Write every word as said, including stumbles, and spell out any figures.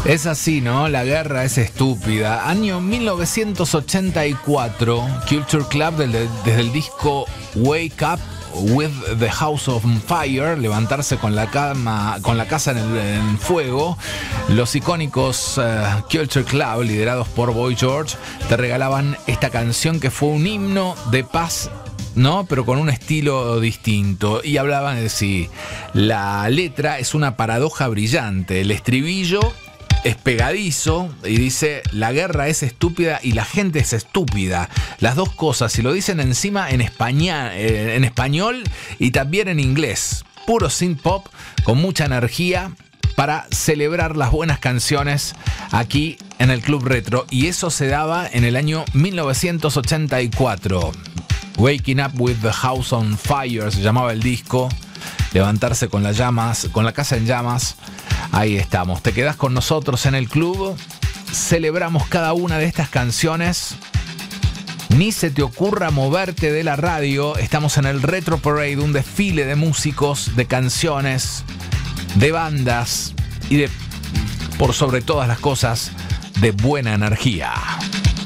Es así, ¿no? La guerra es estúpida. Año mil novecientos ochenta y cuatro, Culture Club, desde, desde el disco Wake Up with the House on Fire, levantarse con la cama, con la casa en, el, en fuego. Los icónicos uh, Culture Club, liderados por Boy George, te regalaban esta canción que fue un himno de paz, ¿no? Pero con un estilo distinto. Y hablaban de sí. La letra es una paradoja brillante. El estribillo es pegadizo y dice: la guerra es estúpida y la gente es estúpida. Las dos cosas, y lo dicen encima en, españa, eh, en español y también en inglés. Puro synth pop con mucha energía para celebrar las buenas canciones aquí en el Club Retro. Y eso se daba en el año mil novecientos ochenta y cuatro. Waking Up with the House on Fire se llamaba el disco. Levantarse con las llamas, con la casa en llamas. Ahí estamos. Te quedás con nosotros en el club. Celebramos cada una de estas canciones. Ni se te ocurra moverte de la radio. Estamos en el Retro Parade, un desfile de músicos, de canciones, de bandas y de, por sobre todas las cosas, de buena energía.